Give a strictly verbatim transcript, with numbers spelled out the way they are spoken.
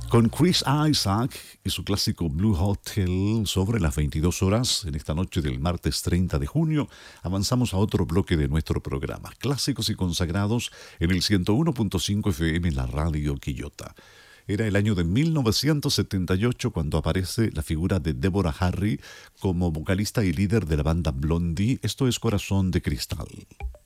Con Chris Isaac y su clásico Blue Hotel sobre las veintidós horas, en esta noche del martes treinta de junio, avanzamos a otro bloque de nuestro programa, Clásicos y Consagrados, en el ciento uno punto cinco F M, la radio Quillota. Era el año de mil novecientos setenta y ocho cuando aparece la figura de Deborah Harry como vocalista y líder de la banda Blondie. Esto es Corazón de Cristal.